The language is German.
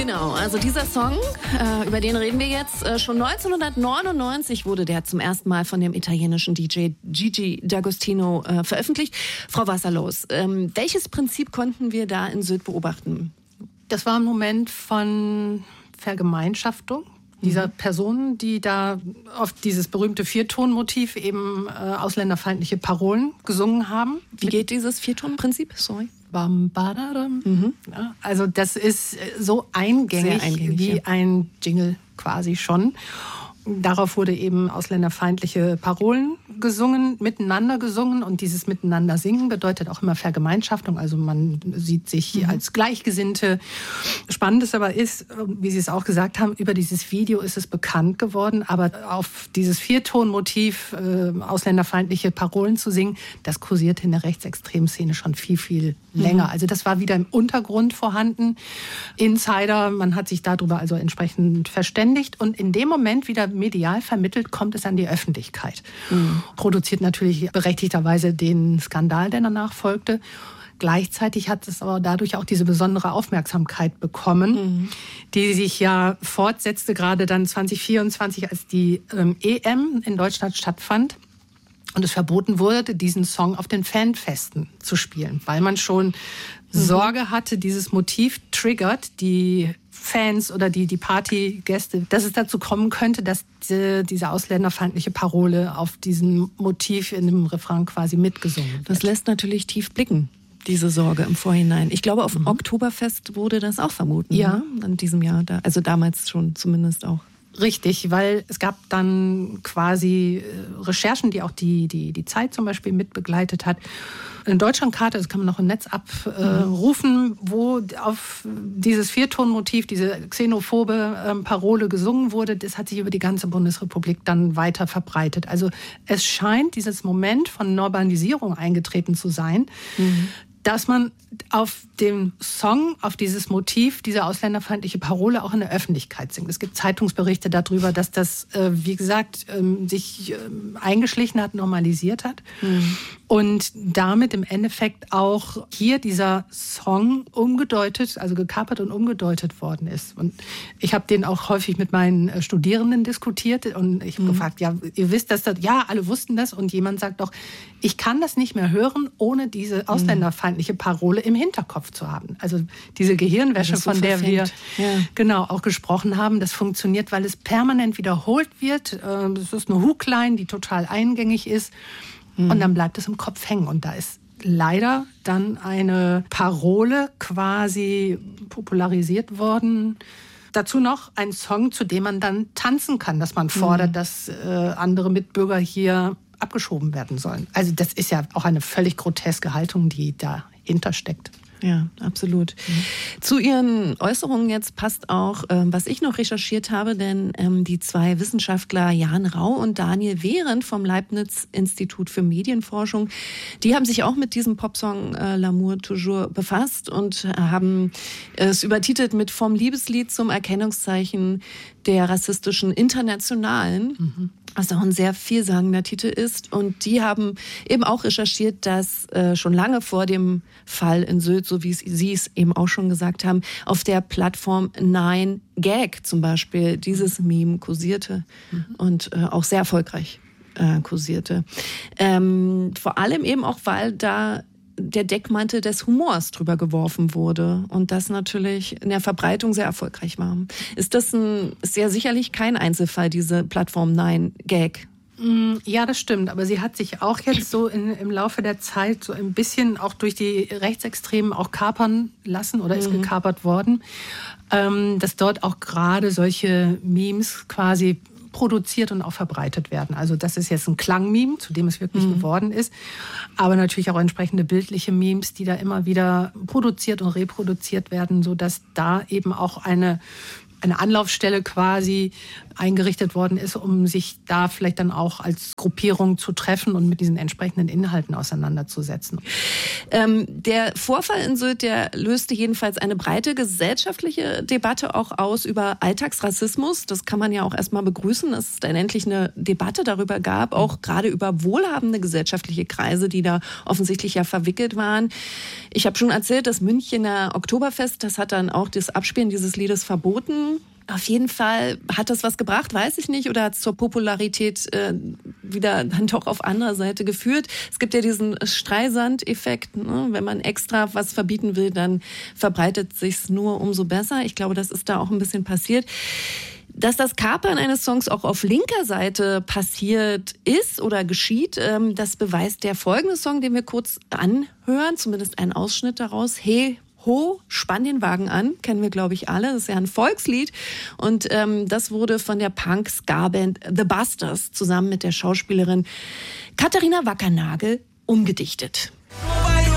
Genau, also dieser Song, über den reden wir jetzt. Schon 1999 wurde der zum ersten Mal von dem italienischen DJ Gigi D'Agostino veröffentlicht. Frau Wasserlos, welches Prinzip konnten wir da in Sylt beobachten? Das war ein Moment von Vergemeinschaftung dieser Personen, die da auf dieses berühmte Viertonmotiv eben ausländerfeindliche Parolen gesungen haben. Wie geht dieses Viertonprinzip? Sorry. Bam, badadam. Ja, also das ist so eingängig wie ein Jingle quasi schon. Darauf wurde eben ausländerfeindliche Parolen gesungen, miteinander gesungen. Und dieses Miteinander singen bedeutet auch immer Vergemeinschaftung. Also man sieht sich als Gleichgesinnte. Spannendes aber ist, wie Sie es auch gesagt haben, über dieses Video ist es bekannt geworden. Aber auf dieses Viertonmotiv, ausländerfeindliche Parolen zu singen, das kursierte in der rechtsextremen Szene schon viel, viel länger. Also das war wieder im Untergrund vorhanden. Insider, man hat sich darüber also entsprechend verständigt. Und in dem Moment wieder medial vermittelt, kommt es an die Öffentlichkeit. Produziert natürlich berechtigterweise den Skandal, der danach folgte. Gleichzeitig hat es aber dadurch auch diese besondere Aufmerksamkeit bekommen, die sich ja fortsetzte, gerade dann 2024, als die EM in Deutschland stattfand. Und es verboten wurde, diesen Song auf den Fanfesten zu spielen, weil man schon Sorge hatte, dieses Motiv triggert die Fans oder die Partygäste, dass es dazu kommen könnte, dass diese ausländerfeindliche Parole auf diesem Motiv in dem Refrain quasi mitgesungen wird. Das lässt natürlich tief blicken, diese Sorge im Vorhinein. Ich glaube, auf dem Oktoberfest wurde das auch verboten, ja, ne? In diesem Jahr, also damals schon zumindest auch. Richtig, weil es gab dann quasi Recherchen, die auch die Zeit zum Beispiel mit begleitet hat. Eine Deutschlandkarte, das kann man noch im Netz abrufen, wo auf dieses Viertonmotiv, diese xenophobe Parole gesungen wurde. Das hat sich über die ganze Bundesrepublik dann weiter verbreitet. Also es scheint dieses Moment von Normalisierung eingetreten zu sein, dass man auf dem Song, auf dieses Motiv, diese ausländerfeindliche Parole auch in der Öffentlichkeit singt. Es gibt Zeitungsberichte darüber, dass das, wie gesagt, sich eingeschlichen hat, normalisiert hat. Und damit im Endeffekt auch hier dieser Song umgedeutet, also gekapert und umgedeutet worden ist. Und ich habe den auch häufig mit meinen Studierenden diskutiert und ich habe gefragt, ja, ihr wisst das? Ja, alle wussten das. Und jemand sagt doch, ich kann das nicht mehr hören, ohne diese ausländerfeindliche Parole im Hinterkopf zu haben. Also diese Gehirnwäsche, von der wir genau auch gesprochen haben, das funktioniert, weil es permanent wiederholt wird. Das ist eine Hookline, die total eingängig ist. Und dann bleibt es im Kopf hängen. Und da ist leider dann eine Parole quasi popularisiert worden. Dazu noch ein Song, zu dem man dann tanzen kann, dass man fordert, dass andere Mitbürger hier abgeschoben werden sollen. Also das ist ja auch eine völlig groteske Haltung, die dahinter steckt. Ja, absolut. Zu Ihren Äußerungen jetzt passt auch, was ich noch recherchiert habe, denn die zwei Wissenschaftler Jan Rau und Daniel Behrendt vom Leibniz-Institut für Medienforschung, die haben sich auch mit diesem Popsong L'amour toujours befasst und haben es übertitelt mit Vom Liebeslied zum Erkennungszeichen der rassistischen Internationalen. Was auch ein sehr vielsagender Titel ist. Und die haben eben auch recherchiert, dass schon lange vor dem Fall in Sylt, so wie Sie es eben auch schon gesagt haben, auf der Plattform 9gag zum Beispiel dieses Meme kursierte und auch sehr erfolgreich kursierte. Vor allem eben auch, weil da der Deckmantel des Humors drüber geworfen wurde und das natürlich in der Verbreitung sehr erfolgreich war. Ist ja sicherlich kein Einzelfall, diese Plattform 9gag? Ja, das stimmt. Aber sie hat sich auch jetzt so im Laufe der Zeit so ein bisschen auch durch die Rechtsextremen auch kapern lassen oder ist gekapert worden, dass dort auch gerade solche Memes quasi produziert und auch verbreitet werden. Also das ist jetzt ein Klangmeme, zu dem es wirklich geworden ist, aber natürlich auch entsprechende bildliche Memes, die da immer wieder produziert und reproduziert werden, sodass da eben auch eine eine Anlaufstelle quasi eingerichtet worden ist, um sich da vielleicht dann auch als Gruppierung zu treffen und mit diesen entsprechenden Inhalten auseinanderzusetzen. Der Vorfall in Sylt, der löste jedenfalls eine breite gesellschaftliche Debatte auch aus über Alltagsrassismus. Das kann man ja auch erstmal begrüßen, dass es dann endlich eine Debatte darüber gab, auch gerade über wohlhabende gesellschaftliche Kreise, die da offensichtlich ja verwickelt waren. Ich habe schon erzählt, das Münchener Oktoberfest, das hat dann auch das Abspielen dieses Liedes verboten. Auf jeden Fall hat das was gebracht, weiß ich nicht, oder hat es zur Popularität wieder dann doch auf anderer Seite geführt. Es gibt ja diesen Streisand-Effekt, ne? Wenn man extra was verbieten will, dann verbreitet sich's nur umso besser. Ich glaube, das ist da auch ein bisschen passiert. Dass das Kapern eines Songs auch auf linker Seite passiert ist oder geschieht, das beweist der folgende Song, den wir kurz anhören, zumindest ein Ausschnitt daraus. Hey, ho, spann den Wagen an, kennen wir, glaube ich, alle. Das ist ja ein Volkslied. Und das wurde von der Punk-Ska-Band The Busters zusammen mit der Schauspielerin Katharina Wackernagel umgedichtet.